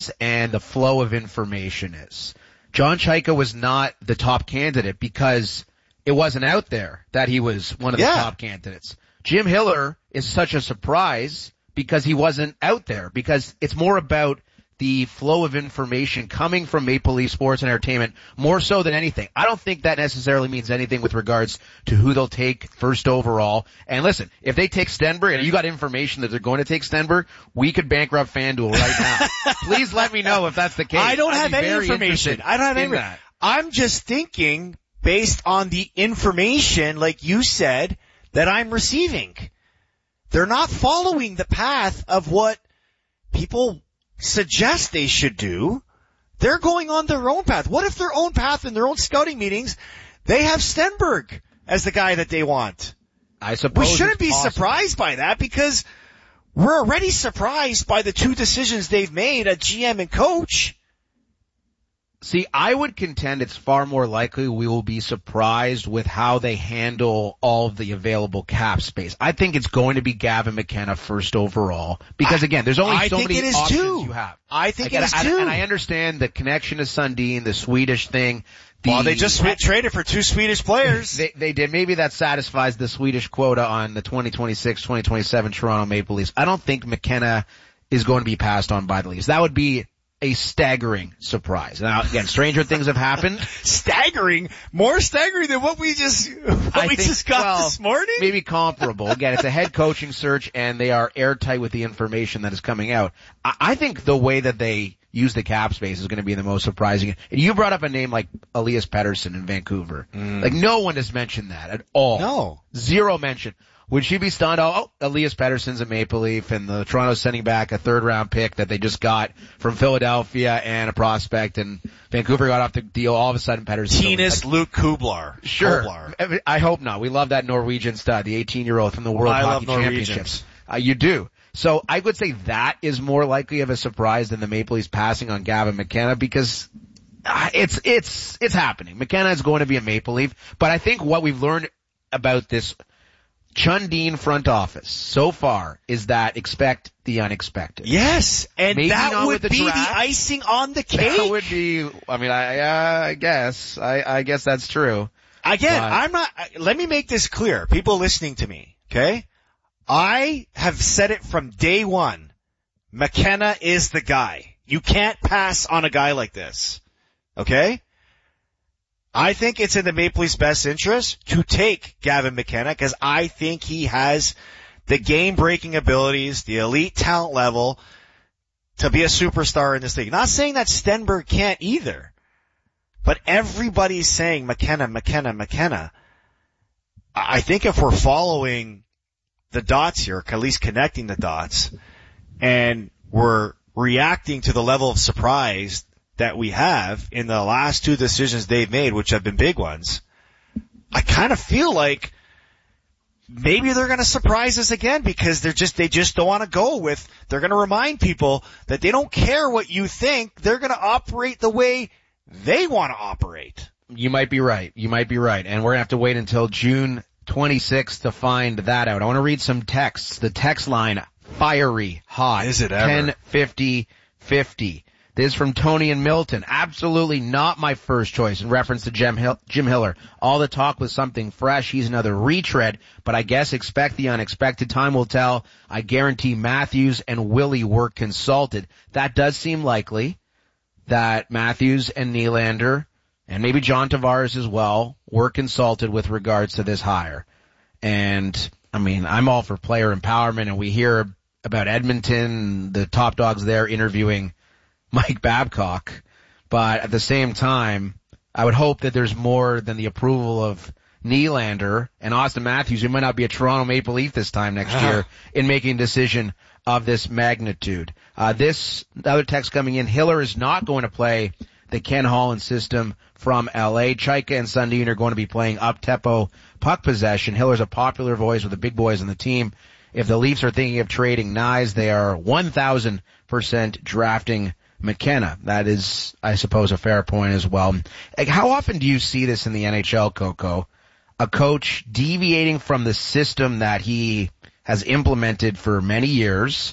is and the flow of information is. John Chayka was not the top candidate because it wasn't out there that he was one of the top candidates. Jim Hiller is such a surprise because he wasn't out there, because it's more about the flow of information coming from Maple Leaf Sports and Entertainment more so than anything. I don't think that necessarily means anything with regards to who they'll take first overall. And listen, if they take Stenberg and you got information that they're going to take Stenberg, we could bankrupt FanDuel right now. Please let me know if that's the case. I don't have any information. I don't have any. I'm just thinking based on the information, like you said, that I'm receiving. They're not following the path of what people suggest they should do. They're going on their own path. What if their own path in their own scouting meetings, they have Stenberg as the guy that they want? I suppose we shouldn't be surprised by that because we're already surprised by the two decisions they've made at GM and coach. See, I would contend it's far more likely we will be surprised with how they handle all of the available cap space. I think it's going to be Gavin McKenna first overall because, again, there's only so many options you have. I think it is too. And I understand the connection to Sundin, the Swedish thing. Well, they just traded for two Swedish players. They did. Maybe that satisfies the Swedish quota on the 2026-2027 Toronto Maple Leafs. I don't think McKenna is going to be passed on by the Leafs. That would be a staggering surprise. Now, again, stranger things have happened. Staggering? More staggering than what we just got this morning? Maybe comparable. Again, it's a head coaching search and they are airtight with the information that is coming out. I think the way that they use the cap space is going to be the most surprising. And you brought up a name like Elias Pettersson in Vancouver. Like, no one has mentioned that at all. No. Zero mention. Would she be stunned? Oh, Elias Pettersson's a Maple Leaf, and the Toronto's sending back a third-round pick that they just got from Philadelphia and a prospect, and Vancouver got off the deal. All of a sudden, Pettersson. Tenis Luke Kublar. Sure. Kublar. I hope not. We love that Norwegian stud, the 18-year-old from the World Hockey Championships. You do. So I would say that is more likely of a surprise than the Maple Leafs passing on Gavin McKenna because it's happening. McKenna is going to be a Maple Leaf, but I think what we've learned about this Chundin front office so far is that expect the unexpected. Yes, and maybe that would be the icing on the cake. That would be, I mean, I guess that's true. Again, let me make this clear. People listening to me, okay? I have said it from day one. McKenna is the guy. You can't pass on a guy like this. Okay? I think it's in the Maple Leafs' best interest to take Gavin McKenna because I think he has the game-breaking abilities, the elite talent level to be a superstar in this league. Not saying that Stenberg can't either, but everybody's saying McKenna, McKenna, McKenna. I think if we're following the dots here, at least connecting the dots, and we're reacting to the level of surprise that we have in the last two decisions they've made, which have been big ones, I kind of feel like maybe they're going to surprise us again because they just don't want to go with, they're going to remind people that they don't care what you think. They're going to operate the way they want to operate. You might be right. And we're going to have to wait until June 26th to find that out. I want to read some texts. The text line, fiery hot. Is it ever? 10-50-50. This is from Tony and Milton. Absolutely not my first choice in reference to Jim Hiller. All the talk was something fresh. He's another retread, but I guess expect the unexpected. Time will tell. I guarantee Matthews and Willie were consulted. That does seem likely that Matthews and Nylander and maybe John Tavares as well were consulted with regards to this hire. And, I mean, I'm all for player empowerment, and we hear about Edmonton, the top dogs there interviewing Mike Babcock, but at the same time, I would hope that there's more than the approval of Nylander and Austin Matthews, who might not be a Toronto Maple Leaf this time next year, in making a decision of this magnitude. This other text coming in, Hiller is not going to play the Ken Holland system from LA. Chayka and Sundin are going to be playing up-tempo puck possession. Hiller's a popular voice with the big boys on the team. If the Leafs are thinking of trading Nyes, they are 1,000% drafting McKenna. That is, I suppose, a fair point as well. Like, how often do you see this in the NHL, Coco? A coach deviating from the system that he has implemented for many years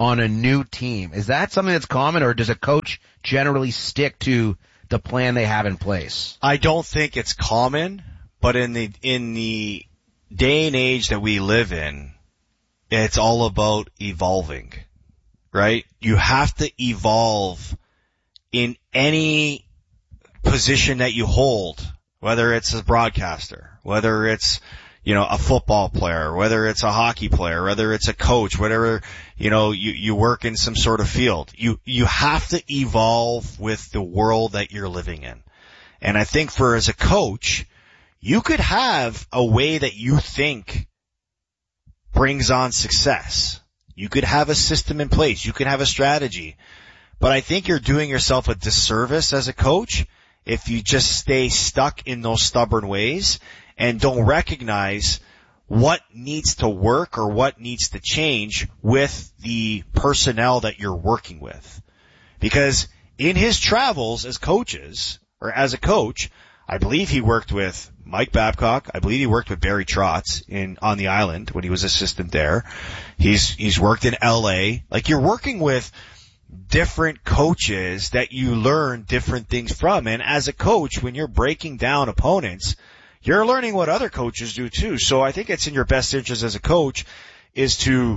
on a new team. Is that something that's common, or does a coach generally stick to the plan they have in place? I don't think it's common, but in the day and age that we live in, it's all about evolving, right? You have to evolve in any position that you hold, whether it's a broadcaster, whether it's, a football player, whether it's a hockey player, whether it's a coach, whatever, you work in some sort of field. You have to evolve with the world that you're living in. And I think as a coach, you could have a way that you think brings on success. You could have a system in place. You could have a strategy. But I think you're doing yourself a disservice as a coach if you just stay stuck in those stubborn ways and don't recognize what needs to work or what needs to change with the personnel that you're working with. Because in his travels as coaches, or as a coach, I believe he worked with Mike Babcock. I believe he worked with Barry Trotz on the island when he was assistant there. He's worked in LA. Like, you're working with different coaches that you learn different things from. And as a coach, when you're breaking down opponents, you're learning what other coaches do too. So I think it's in your best interest as a coach is to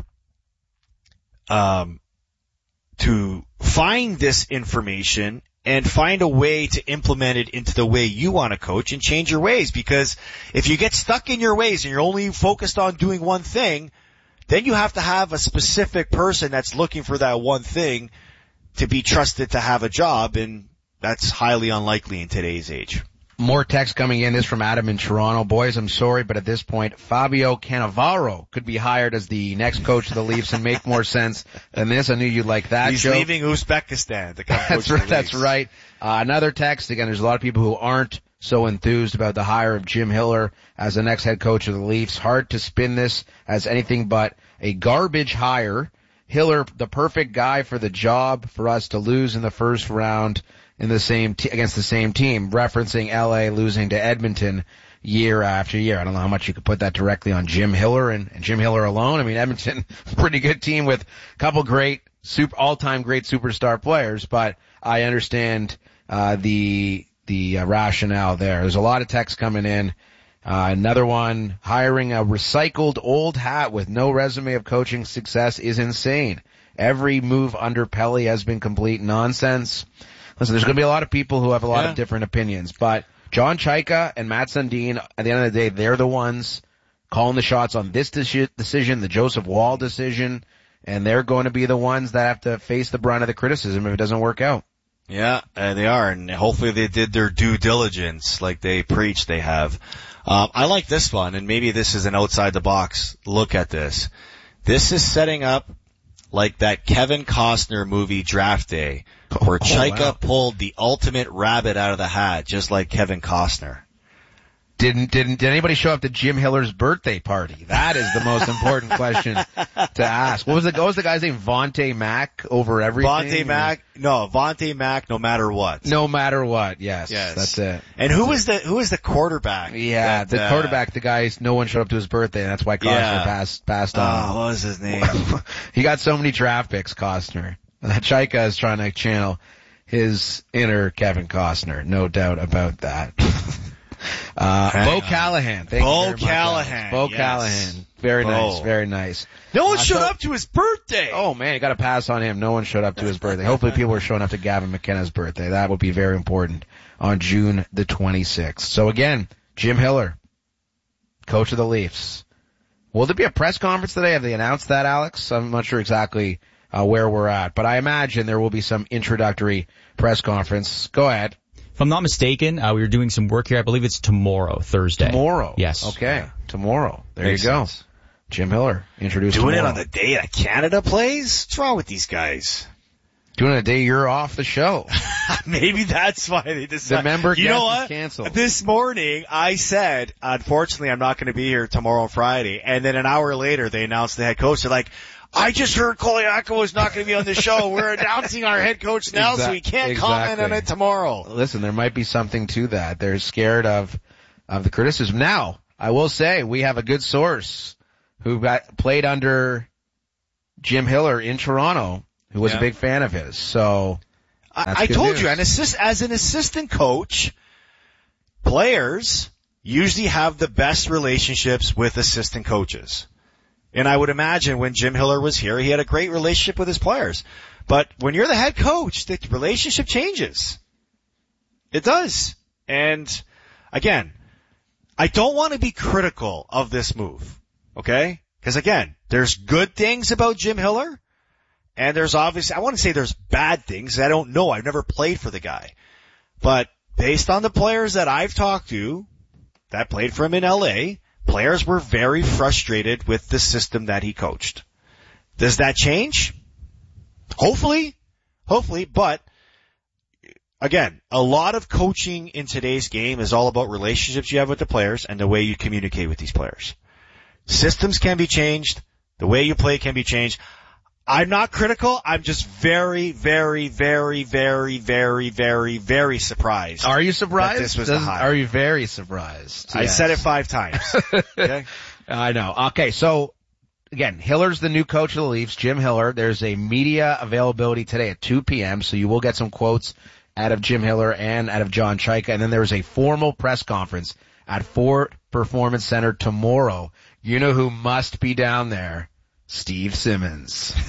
find this information and find a way to implement it into the way you want to coach and change your ways. Because if you get stuck in your ways and you're only focused on doing one thing, then you have to have a specific person that's looking for that one thing to be trusted to have a job, and that's highly unlikely in today's age. More text coming in. This from Adam in Toronto. Boys, I'm sorry, but at this point, Fabio Cannavaro could be hired as the next coach of the Leafs and make more sense than this. I knew you'd like that. He's leaving Uzbekistan to come coach the Leafs. That's right. Another text. Again, there's a lot of people who aren't so enthused about the hire of Jim Hiller as the next head coach of the Leafs. Hard to spin this as anything but a garbage hire. Hiller, the perfect guy for the job, for us to lose in the first round in the same against the same team, referencing LA losing to Edmonton year after year. I don't know how much you could put that directly on Jim Hiller and Jim Hiller alone. I mean, Edmonton, pretty good team with a couple great all-time great superstar players, but I understand the rationale there. There's a lot of text coming in. Another one, hiring a recycled old hat with no resume of coaching success is insane. Every move under Pelly has been complete nonsense. Listen, there's going to be a lot of people who have a lot of different opinions, but John Chaika and Matt Sundin, at the end of the day, they're the ones calling the shots on this decision, the Joseph Woll decision, and they're going to be the ones that have to face the brunt of the criticism if it doesn't work out. Yeah, they are, and hopefully they did their due diligence like they preach they have. I like this one, and maybe this is an outside-the-box look at this. This is setting up like that Kevin Costner movie Draft Day, where Chaika pulled the ultimate rabbit out of the hat, just like Kevin Costner. Did anybody show up to Jim Hiller's birthday party? That is the most important question to ask. What was the guy's name? Vontae Mack over everything? Vontae Mack, no matter what. No matter what, yes. That's it. And who was the quarterback? Yeah, the quarterback, the guy, no one showed up to his birthday, and that's why Costner passed on. Oh, what was his name? He got so many draft picks, Costner. Chaika is trying to channel his inner Kevin Costner, no doubt about that. Bo Callahan. Thank you very much. Bo Callahan. Very nice, very nice. No one showed up to his birthday. Oh man, you gotta pass on him. No one showed up to his birthday. Hopefully people are showing up to Gavin McKenna's birthday. That would be very important on June the 26th. So again, Jim Hiller, coach of the Leafs. Will there be a press conference today? Have they announced that, Alex? I'm not sure exactly where we're at, but I imagine there will be some introductory press conference. Go ahead. If I'm not mistaken, we were doing some work here. I believe it's tomorrow, Thursday. Tomorrow? Yes. Okay. Yeah. Tomorrow. There Makes you go. Sense. Jim Hiller introduced Doing tomorrow. it on the day that Canada plays? What's wrong with these guys? Doing it the day you're off the show. Maybe that's why they decided. The member you know what? Is canceled. This morning I said, unfortunately I'm not going to be here tomorrow and Friday. And then an hour later they announced the head coach. They're like, I just heard Koliakko is not going to be on the show. We're announcing our head coach now, so we can't comment on it tomorrow. Listen, there might be something to that. They're scared of the criticism. Now, I will say we have a good source who played under Jim Hiller in Toronto, who was a big fan of his. So I told you, as an assistant coach, players usually have the best relationships with assistant coaches. And I would imagine when Jim Hiller was here, he had a great relationship with his players. But when you're the head coach, the relationship changes. It does. And again, I don't want to be critical of this move, okay? Because again, there's good things about Jim Hiller, and there's obviously, I want to say there's bad things. I don't know. I've never played for the guy. But based on the players that I've talked to that played for him in LA, players were very frustrated with the system that he coached. Does that change? Hopefully, but again, a lot of coaching in today's game is all about relationships you have with the players and the way you communicate with these players. Systems can be changed. The way you play can be changed. I'm not critical. I'm just very, very, very, very, very, very, very surprised. Are you surprised? That this was the high. Are you very surprised? I said it 5 times. Okay. I know. Okay, so again, Hiller's the new coach of the Leafs, Jim Hiller. There's a media availability today at 2 p.m., so you will get some quotes out of Jim Hiller and out of John Chaika. And then there is a formal press conference at Ford Performance Center tomorrow. You know who must be down there? Steve Simmons.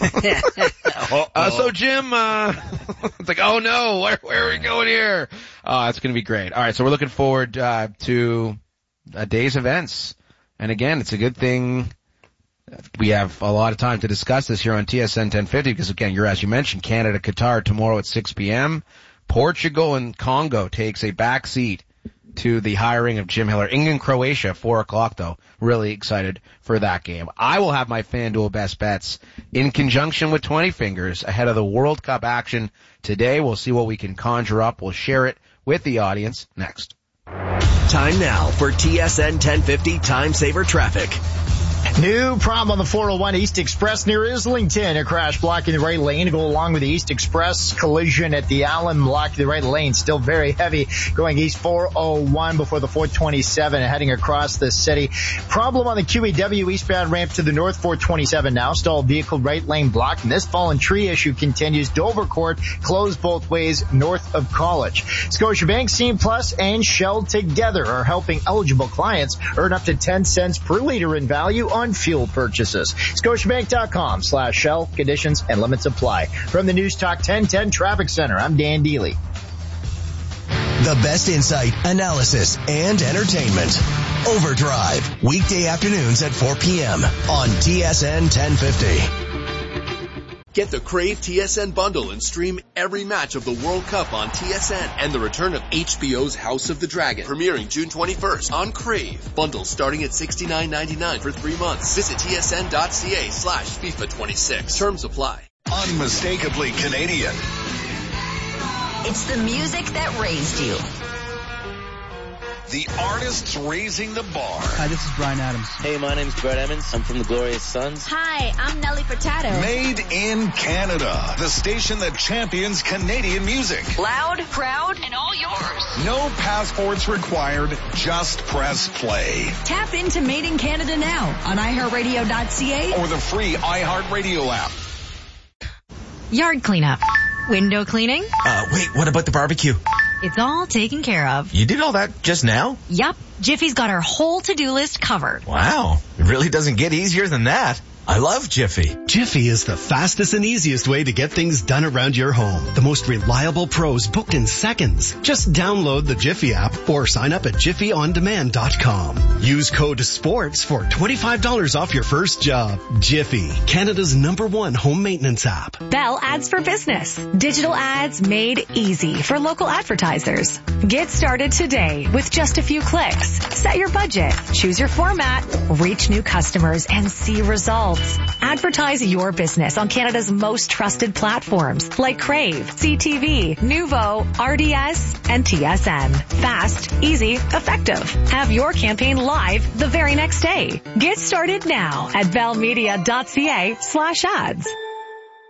So Jim, it's like, oh no, where are we going here? It's going to be great. All right. So we're looking forward, to a day's events. And again, it's a good thing we have a lot of time to discuss this here on TSN 1050 because again, as you mentioned, Canada, Qatar tomorrow at 6 p.m. Portugal and Congo takes a back seat to the hiring of Jim Hiller. England, Croatia, 4 o'clock though. Really excited for that game. I will have my FanDuel best bets in conjunction with 20 Fingers ahead of the World Cup action today. We'll see what we can conjure up. We'll share it with the audience next. Time now for TSN 1050 Time Saver Traffic. New problem on the 401 East Express near Islington. A crash blocking the right lane to go along with the East Express. Collision at the Allen blocking the right lane. Still very heavy going east 401 before the 427 heading across the city. Problem on the QEW eastbound ramp to the north 427 now. Stalled vehicle right lane blocked. And this fallen tree issue continues. Dover Court closed both ways north of College. Scotiabank, Scene Plus, and Shell together are helping eligible clients earn up to 10 cents per liter in value on fuel purchases. Scotiabank.com/Shell. Conditions and limits apply. From the News Talk 1010 Traffic Center, I'm Dan Deely. The best insight, analysis, and entertainment. Overdrive. Weekday afternoons at 4 p.m. on TSN 1050. Get the Crave TSN bundle and stream every match of the World Cup on TSN and the return of HBO's House of the Dragon, premiering June 21st on Crave. Bundles starting at $69.99 for 3 months. Visit tsn.ca/FIFA26. Terms apply. Unmistakably Canadian. It's the music that raised you. The artists raising the bar. Hi, this is Bryan Adams. Hey, my name's Brett Emmons. I'm from the Glorious Sons. Hi, I'm Nelly Furtado. Made in Canada. The station that champions Canadian music. Loud, proud, and all yours. No passports required. Just press play. Tap into Made in Canada now on iHeartRadio.ca or the free iHeartRadio app. Yard cleanup. Window cleaning. Wait, what about the barbecue? It's all taken care of. You did all that just now? Yup. Jiffy's got our whole to-do list covered. Wow. It really doesn't get easier than that. I love Jiffy. Jiffy is the fastest and easiest way to get things done around your home. The most reliable pros booked in seconds. Just download the Jiffy app or sign up at jiffyondemand.com. Use code SPORTS for $25 off your first job. Jiffy, Canada's #1 home maintenance app. Bell Ads for Business. Digital ads made easy for local advertisers. Get started today with just a few clicks. Set your budget, choose your format, reach new customers, and see results. Advertise your business on Canada's most trusted platforms like Crave, CTV, Nuvo, RDS, and TSN. Fast, easy, effective. Have your campaign live the very next day. Get started now at bellmedia.ca/ads.